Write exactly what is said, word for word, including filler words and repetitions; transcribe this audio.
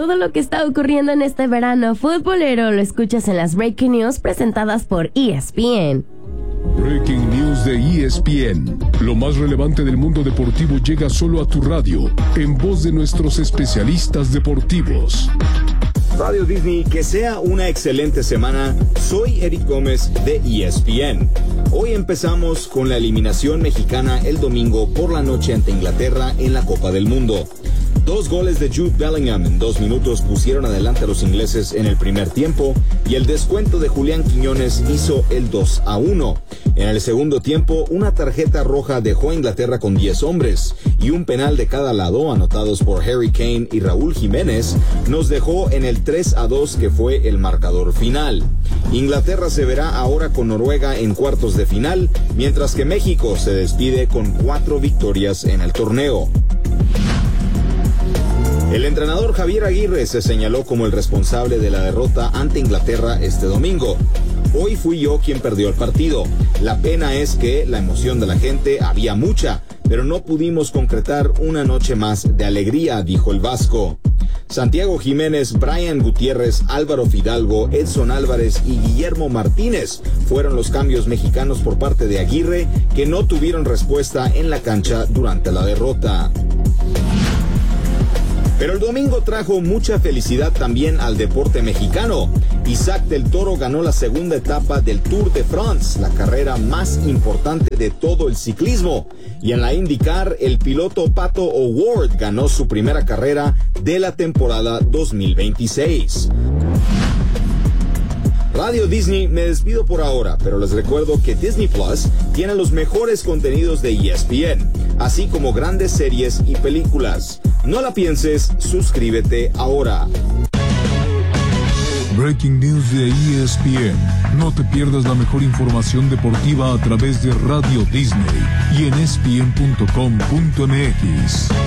todo lo que está ocurriendo en este verano futbolero lo escuchas en las Breaking News presentadas por E S P N. Breaking News de E S P N. Lo más relevante del mundo deportivo llega solo a tu radio, en voz de nuestros especialistas deportivos. Radio Disney, que sea una excelente semana. Soy Eric Gómez de E S P N. Hoy empezamos con la eliminación mexicana el domingo por la noche ante Inglaterra en la Copa del Mundo. Dos goles de Jude Bellingham en dos minutos pusieron adelante a los ingleses en el primer tiempo y el descuento de Julián Quiñones hizo el dos a uno. En el segundo tiempo, una tarjeta roja dejó a Inglaterra con diez hombres y un penal de cada lado anotados por Harry Kane y Raúl Jiménez nos dejó en el tres a dos que fue el marcador final. Inglaterra se verá ahora con Noruega en cuartos de final, mientras que México se despide con cuatro victorias en el torneo. El entrenador Javier Aguirre se señaló como el responsable de la derrota ante Inglaterra este domingo. Hoy fui yo quien perdió el partido. La pena es que la emoción de la gente había mucha, pero no pudimos concretar una noche más de alegría, dijo el vasco. Santiago Jiménez, Brian Gutiérrez, Álvaro Fidalgo, Edson Álvarez y Guillermo Martínez fueron los cambios mexicanos por parte de Aguirre que no tuvieron respuesta en la cancha durante la derrota. Pero el domingo trajo mucha felicidad también al deporte mexicano. Isaac del Toro ganó la segunda etapa del Tour de France, la carrera más importante de todo el ciclismo. Y en la IndyCar, el piloto Pato O'Ward ganó su primera carrera de la temporada dos mil veintiséis. Radio Disney, me despido por ahora, pero les recuerdo que Disney Plus tiene los mejores contenidos de E S P N, así como grandes series y películas. No la pienses, suscríbete ahora. Breaking News de E S P N. No te pierdas la mejor información deportiva a través de Radio Disney y en E S P N punto com punto M X.